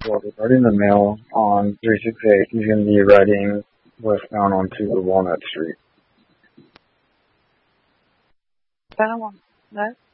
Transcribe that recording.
Well, regarding the mail on 368, he's going to be riding westbound onto the Walnut Street. Down on that.